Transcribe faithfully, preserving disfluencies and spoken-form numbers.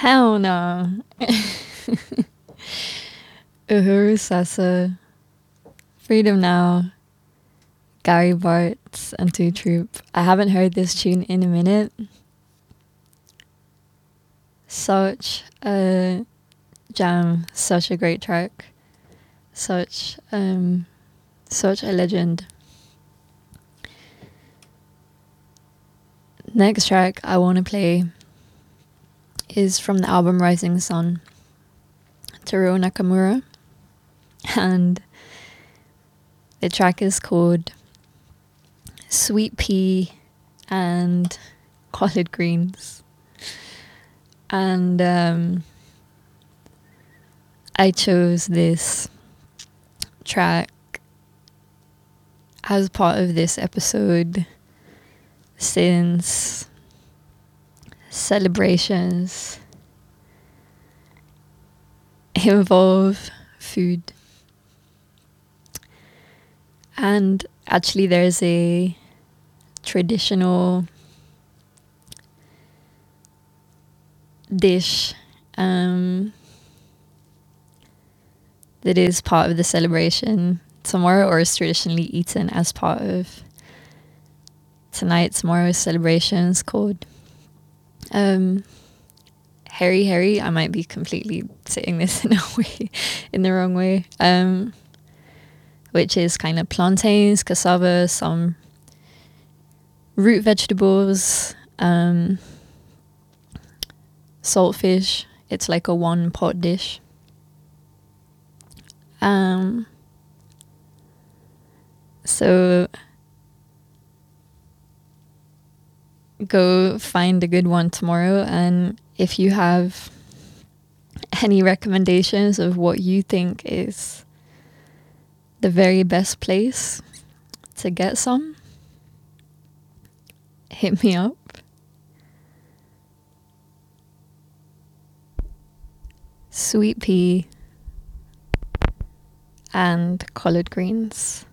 Hell no. Uhuru Sessa, Freedom Now, Gary Bartz, and Two Troop. I haven't heard this tune in a minute. Such a jam, such a great track, such um, such a legend. Next track I want to play is from the album Rising Sun, Teruo Nakamura, and the track is called Sweet Pea and Collard Greens. And um, I chose this track as part of this episode since celebrations involve food. And actually there's a traditional dish um, that is part of the celebration tomorrow, or is traditionally eaten as part of tonight's tomorrow's celebrations, called um, Heri Heri. I might be completely saying this in a way, in the wrong way, um, which is kind of plantains, cassava, some root vegetables, um, saltfish. It's like a one pot dish. Um, so go find a good one tomorrow, and if you have any recommendations of what you think is the very best place to get some, hit me up. Sweet pea and collard greens.